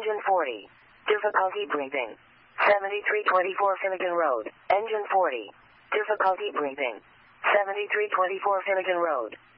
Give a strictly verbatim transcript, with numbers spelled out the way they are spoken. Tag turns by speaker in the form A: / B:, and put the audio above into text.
A: Engine forty. Difficulty breathing. seventy-three twenty-four Finnegan Road. Engine forty. Difficulty breathing. seventy-three twenty-four Finnegan Road.